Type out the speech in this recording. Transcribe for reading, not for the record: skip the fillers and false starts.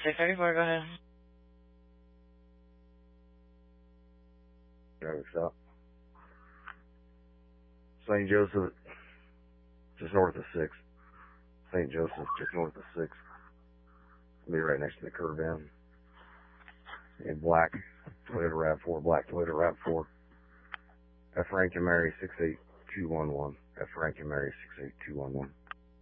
634, go ahead. Traffic stop. St. Joseph, just north of 6. St. Joseph, just north of 6. Be right next to the curb in. In black, Toyota RAV4, black Toyota RAV4. F. Rankin Mary 68211. F. Rankin Mary 68211.